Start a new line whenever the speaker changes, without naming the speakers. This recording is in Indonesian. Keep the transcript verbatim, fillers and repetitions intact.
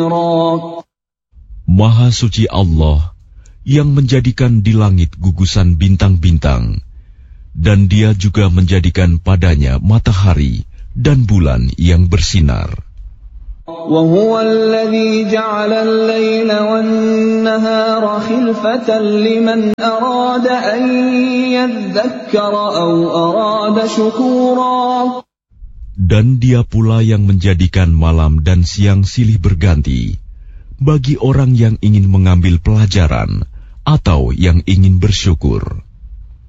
Maha suci Allah yang menjadikan di langit gugusan bintang-bintang, dan Dia juga menjadikan padanya matahari dan bulan yang bersinar.
وَهُوَ الَّذِي جَعَلَ اللَّيْلَ وَالنَّهَارَ خِلْفَةً لِمَنْ أَرَادَ أَنْ يَذَّكَّرَ أَوْ أَرَادَ شُكُورًا.
Dan Dia pula yang menjadikan malam dan siang silih berganti bagi orang yang ingin mengambil pelajaran atau yang ingin bersyukur.